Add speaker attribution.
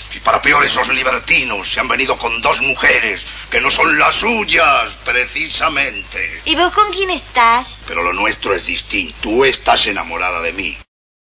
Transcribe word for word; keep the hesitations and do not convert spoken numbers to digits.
Speaker 1: Y para peor, esos libertinos se han venido con dos mujeres que no son las suyas, precisamente.
Speaker 2: ¿Y vos con quién estás?
Speaker 1: Pero lo nuestro es distinto. Tú estás enamorada de mí.